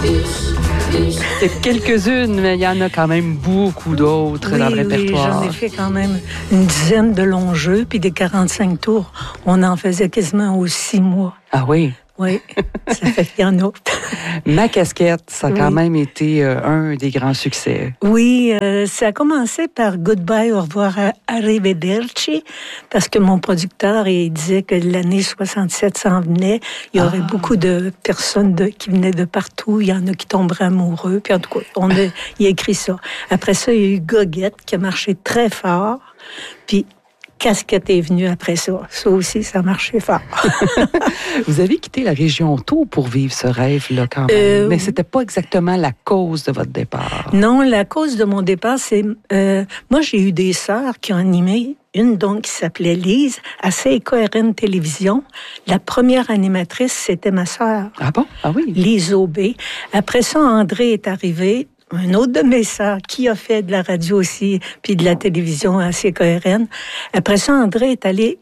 C'est quelques-unes, mais il y en a quand même beaucoup d'autres dans le répertoire. Oui, j'en ai fait quand même une dizaine de longs jeux, puis des 45 tours. On en faisait quasiment aux 6 mois. Ah oui? Oui, ça fait qu'il y en a. Ma casquette, ça a quand même été un des grands succès. Oui, ça a commencé par Goodbye, au revoir, arrivederci, parce que mon producteur, il disait que l'année 67 s'en venait. Il y aurait beaucoup de personnes qui venaient de partout. Il y en a qui tomberaient amoureux. Puis en tout cas, il a écrit ça. Après ça, il y a eu Goguette, qui a marché très fort. Puis Casquette est venue après ça. Ça aussi, ça marchait fort. Vous avez quitté la région tôt pour vivre ce rêve-là quand même. Mais c'était pas exactement la cause de votre départ. Non, la cause de mon départ, c'est... moi, j'ai eu des sœurs qui ont animé. Une, donc, qui s'appelait Lise, à CKRN Télévision. La première animatrice, c'était ma sœur. Ah bon? Ah oui? Lise Aubé. Après ça, André est arrivé. Un autre de mes sœurs qui a fait de la radio aussi, puis de la télévision à CKRN. Après ça, André est allé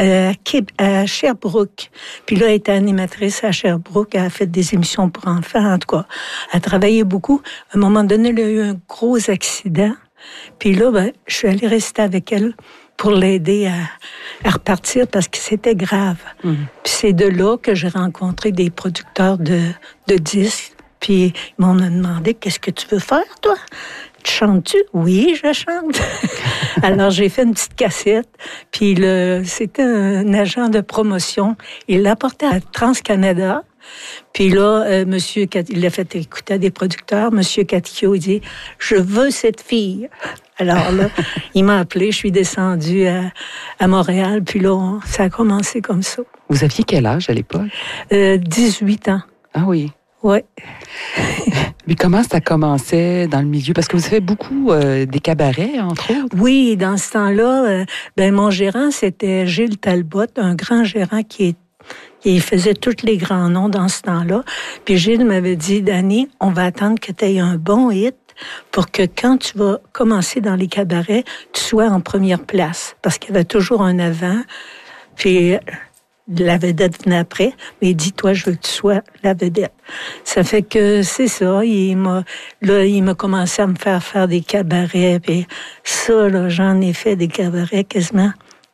à Sherbrooke. Puis là, elle était animatrice à Sherbrooke. Elle a fait des émissions pour enfants, en tout cas. Elle travaillait beaucoup. À un moment donné, elle a eu un gros accident. Puis là, je suis allée rester avec elle pour l'aider à repartir parce que c'était grave. Puis c'est de là que j'ai rencontré des producteurs de disques. Puis ils m'ont demandé, qu'est-ce que tu veux faire, toi? Tu chantes-tu? Oui, je chante. Alors, j'ai fait une petite cassette. Puis c'était un agent de promotion. Il l'a porté à Trans-Canada. Puis là, il l'a fait écouter à des producteurs. Monsieur Catio, il dit, je veux cette fille. Alors là, il m'a appelé. Je suis descendue à Montréal. Puis là, ça a commencé comme ça. Vous aviez quel âge à l'époque? 18 ans. Ah oui. Oui. Mais comment ça commençait dans le milieu? Parce que vous avez beaucoup des cabarets, entre autres. Oui, dans ce temps-là, mon gérant, c'était Gilles Talbot, un grand gérant qui faisait tous les grands noms dans ce temps-là. Puis Gilles m'avait dit, Dani, on va attendre que tu aies un bon hit pour que quand tu vas commencer dans les cabarets, tu sois en première place. Parce qu'il y avait toujours un avant. Puis la vedette venait après, mais il dit, toi, je veux que tu sois la vedette. Ça fait que c'est ça. Il m'a commencé à me faire des cabarets. Puis ça, là, j'en ai fait des cabarets quasiment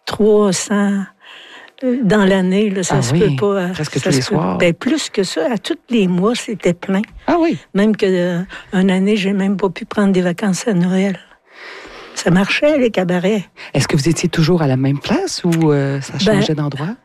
300 dans l'année. Là, ça se peut pas. Presque tous les soirs. Plus que ça. À tous les mois, c'était plein. Ah oui? Même qu'une année, j'ai même pas pu prendre des vacances à Noël. Ça marchait, les cabarets. Est-ce que vous étiez toujours à la même place ou ça changeait d'endroit?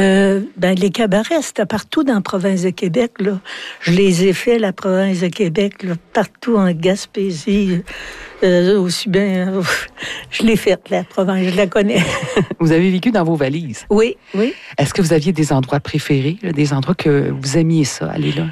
Les cabarets, c'était partout dans la province de Québec, là. Je les ai fait, la province de Québec, là, partout en Gaspésie, aussi bien. Je l'ai faite, la province, je la connais. Vous avez vécu dans vos valises? Oui, oui. Est-ce que vous aviez des endroits préférés, là, des endroits que vous aimiez ça, aller là?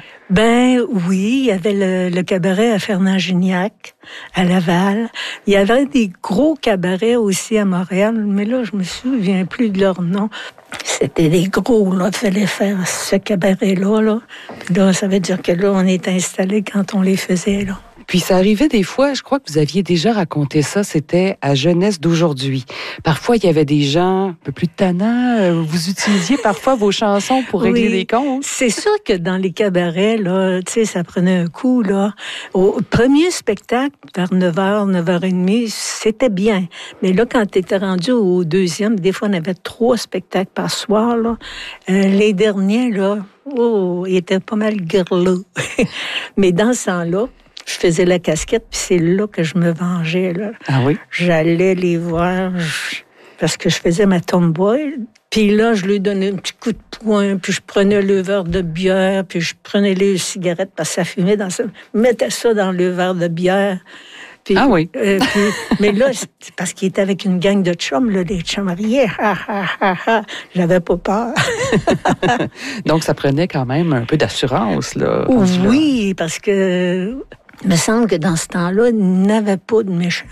Oui, il y avait le cabaret à Fernand-Gignac, à Laval. Il y avait des gros cabarets aussi à Montréal, mais là, je me souviens plus de leur nom. C'était des gros, là. Il fallait faire ce cabaret-là, là. Puis là, ça veut dire que là, on est installé quand on les faisait, là. Puis ça arrivait des fois, je crois que vous aviez déjà raconté ça, c'était à Jeunesse d'aujourd'hui. Parfois, il y avait des gens un peu plus tannants. Vous utilisiez parfois vos chansons pour régler des comptes. C'est sûr que dans les cabarets, là, tu sais, ça prenait un coup, là. Au premier spectacle, vers 9h, 9h30, c'était bien. Mais là, quand tu étais rendu au deuxième, des fois, on avait 3 spectacles par soir, là. Les derniers, là, ils étaient pas mal girleux. Mais dans ce temps-là, je faisais la casquette, puis c'est là que je me vengeais, là. Ah oui? J'allais les voir, parce que je faisais ma tomboy. Puis là, je lui donnais un petit coup de poing, puis je prenais le verre de bière, puis je prenais les cigarettes, parce que ça fumait dans ça. Je mettais ça dans le verre de bière. Puis, ah oui? Mais là, c'est parce qu'il était avec une gang de chums, là, des chums riaient. J'avais pas peur. Donc, ça prenait quand même un peu d'assurance, là. Oui, parce que... Il me semble que dans ce temps-là, il n'avait pas de méchants.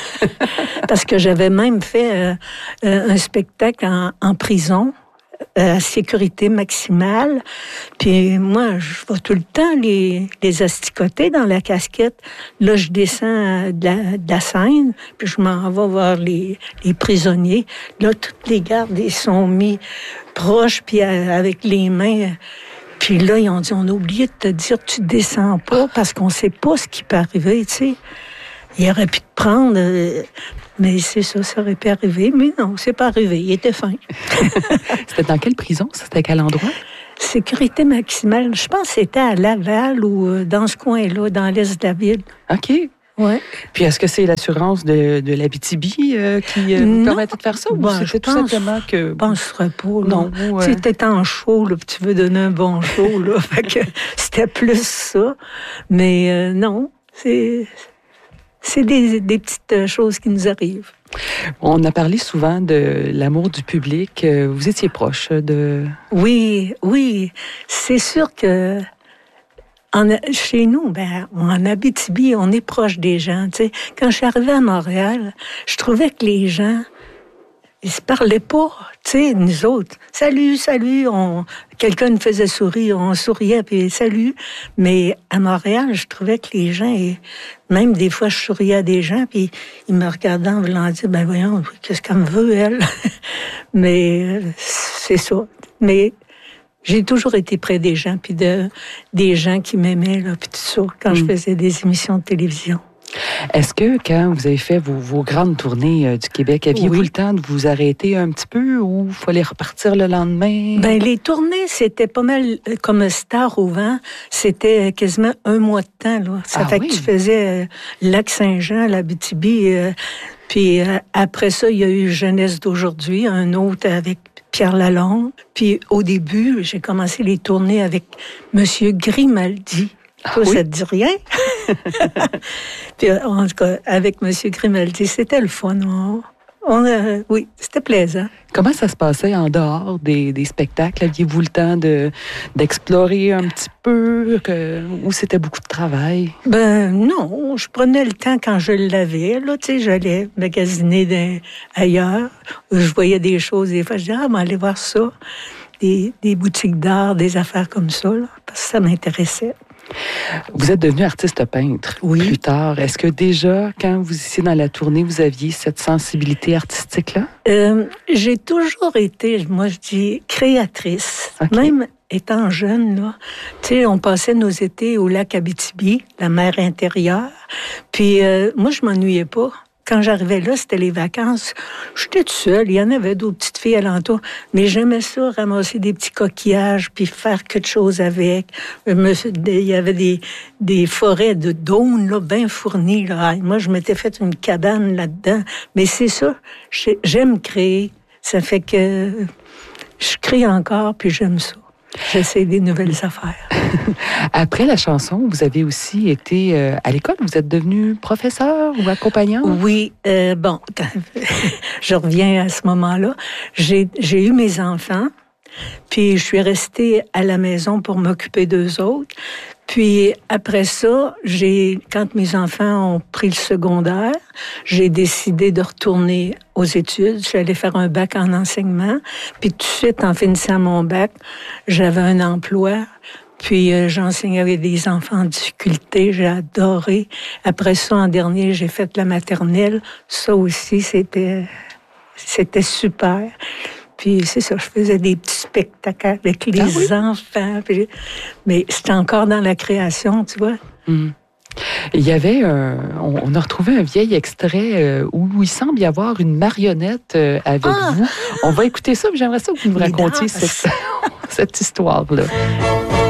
Parce que j'avais même fait un spectacle en prison, à sécurité maximale. Puis moi, je vais tout le temps les asticoter dans la casquette. Là, je descends de la scène, puis je m'en vais voir les prisonniers. Là, toutes les gardes, ils sont mis proches, puis avec les mains... Puis là, ils ont dit, on a oublié de te dire, tu descends pas parce qu'on sait pas ce qui peut arriver, tu sais. Il aurait pu te prendre, mais c'est ça, ça aurait pu arriver. Mais non, c'est pas arrivé, il était fin. C'était dans quelle prison? C'était à quel endroit? Sécurité maximale, je pense que c'était à Laval ou dans ce coin-là, dans l'est de la ville. OK. Ouais. Puis est-ce que c'est l'assurance de l'Abitibi qui vous permettait de faire ça? Ou c'était tout simplement que... Je penserais pas. Là. Non. Tu étais en show, là, puis tu veux donner un bon show. Là, fait que c'était plus ça. Mais non, c'est des petites choses qui nous arrivent. On a parlé souvent de l'amour du public. Vous étiez proche de... Oui. C'est sûr que chez nous, en Abitibi, on est proche des gens. T'sais. Quand je suis arrivée à Montréal, je trouvais que les gens, ils se parlaient pas. T'sais, nous autres, salut, quelqu'un nous faisait sourire, on souriait, puis salut. Mais à Montréal, je trouvais que les gens, même des fois, je souriais à des gens, puis ils me regardaient en voulant dire, voyons, qu'est-ce qu'elle me veut, elle? Mais c'est ça. Mais j'ai toujours été près des gens, puis des gens qui m'aimaient, là, puis tout ça, quand je faisais des émissions de télévision. Est-ce que quand vous avez fait vos grandes tournées du Québec, aviez-vous le temps de vous arrêter un petit peu ou il fallait repartir le lendemain? Les tournées, c'était pas mal comme Star au vent. C'était quasiment un mois de temps. Là. Ça fait que tu faisais Lac-Saint-Jean, l'Abitibi. Puis après ça, il y a eu Jeunesse d'aujourd'hui, un autre avec Pierre Lalonde. Puis au début, j'ai commencé les tournées avec Monsieur Grimaldi. Toi, ça te dit rien? Puis, en tout cas, avec M. Grimaldi, c'était le fun. Oui, c'était plaisant. Comment ça se passait en dehors des spectacles? Aviez-vous le temps d'explorer un petit peu ou c'était beaucoup de travail? Non, je prenais le temps quand je l'avais. Là, tu sais, j'allais magasiner ailleurs. Je voyais des choses, des fois, je disais, aller voir ça. Des boutiques d'art, des affaires comme ça, là, parce que ça m'intéressait. Vous êtes devenu artiste peintre plus tard. Est-ce que déjà, quand vous étiez dans la tournée, vous aviez cette sensibilité artistique-là? J'ai toujours été, moi je dis, créatrice. Okay. Même étant jeune, là, tu sais, on passait nos étés au lac Abitibi, la mer intérieure. Puis moi, je m'ennuyais pas. Quand j'arrivais là, c'était les vacances. J'étais toute seule. Il y en avait d'autres petites filles alentour. Mais j'aimais ça, ramasser des petits coquillages, puis faire quelque chose avec. Il y avait des forêts de daunes, là, bien fournies, là. Moi, je m'étais fait une cabane là-dedans. Mais c'est ça. J'aime créer. Ça fait que je crée encore, puis j'aime ça. J'essaie des nouvelles affaires. Après la chanson, vous avez aussi été à l'école. Vous êtes devenu professeur ou accompagnant? Oui. Je reviens à ce moment-là. J'ai eu mes enfants, puis je suis restée à la maison pour m'occuper d'eux autres. Puis après ça, quand mes enfants ont pris le secondaire, j'ai décidé de retourner aux études. J'allais faire un bac en enseignement. Puis tout de suite, en finissant mon bac, j'avais un emploi. Puis j'enseignais avec des enfants en difficulté. J'ai adoré. Après ça, en dernier, j'ai fait la maternelle. Ça aussi, c'était super. Puis c'est ça, je faisais des petits spectacles avec les enfants. Mais c'était encore dans la création, tu vois. Il y avait, on a retrouvé un vieil extrait où il semble y avoir une marionnette avec vous. On va écouter ça, mais j'aimerais ça que vous nous racontiez cette histoire-là.